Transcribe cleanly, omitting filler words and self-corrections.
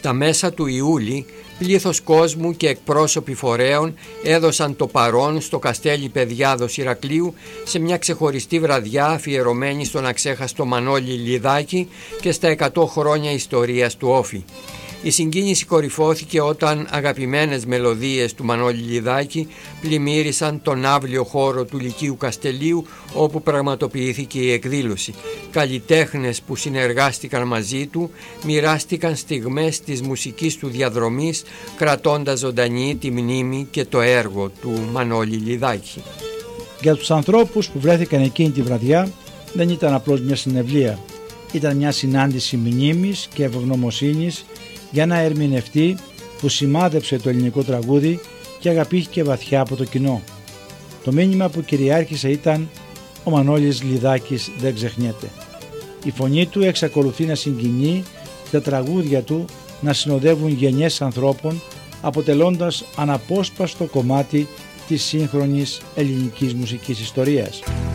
Στα μέσα του Ιούλη, πλήθος κόσμου και εκπρόσωποι φορέων έδωσαν το παρόν στο Καστέλι Παιδιάδος Ηρακλείου σε μια ξεχωριστή βραδιά αφιερωμένη στον αξέχαστο Μανώλη Λιδάκη και στα 100 χρόνια ιστορίας του Όφη. Η συγκίνηση κορυφώθηκε όταν αγαπημένες μελωδίες του Μανώλη Λιδάκη πλημμύρισαν τον αύλιο χώρο του Λυκείου Καστελίου, όπου πραγματοποιήθηκε η εκδήλωση. Καλλιτέχνες που συνεργάστηκαν μαζί του μοιράστηκαν στιγμές της μουσικής του διαδρομής, κρατώντας ζωντανή τη μνήμη και το έργο του Μανώλη Λιδάκη. Για τους ανθρώπους που βρέθηκαν εκείνη τη βραδιά δεν ήταν απλώς μια συναυλία, ήταν μια συνάντηση μνήμης και ευγνωμοσύνης για ένα ερμηνευτή που σημάδεψε το ελληνικό τραγούδι και αγαπήθηκε βαθιά από το κοινό. Το μήνυμα που κυριάρχησε ήταν «Ο Μανώλης Λιδάκης δεν ξεχνιέται». Η φωνή του εξακολουθεί να συγκινεί, τα τραγούδια του να συνοδεύουν γενιές ανθρώπων, αποτελώντας αναπόσπαστο κομμάτι της σύγχρονης ελληνικής μουσικής ιστορίας.